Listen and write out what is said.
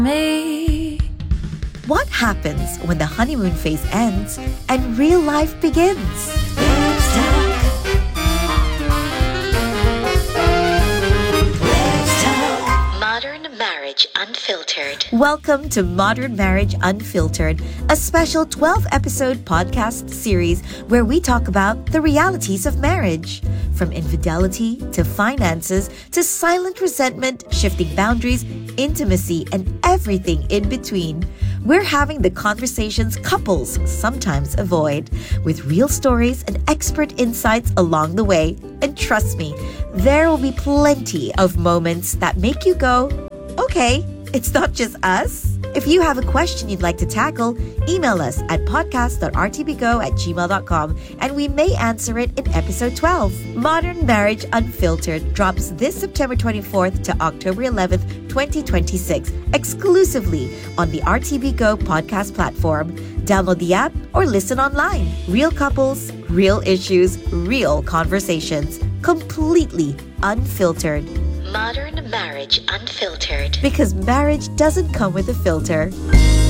me. What happens when the honeymoon phase ends and real life begins? Let's talk. Modern Marriage Unfiltered. Welcome to Modern Marriage Unfiltered, a special 12-episode podcast series where we talk about the realities of marriage. From infidelity to finances to silent resentment, shifting boundaries, intimacy, and everything in between. We're having the conversations couples sometimes avoid, with real stories and expert insights along the way. And trust me, there will be plenty of moments that make you go, okay, it's not just us. If you have a question you'd like to tackle, email us at podcast.rtbgo@gmail.com and we may answer it in episode 12. Modern Marriage Unfiltered drops this September 24th to October 11th, 2026, exclusively on the RTB Go podcast platform. Download the app or listen online. Real couples, real issues, real conversations, completely unfiltered. Modern Marriage Unfiltered. Because marriage doesn't come with a filter.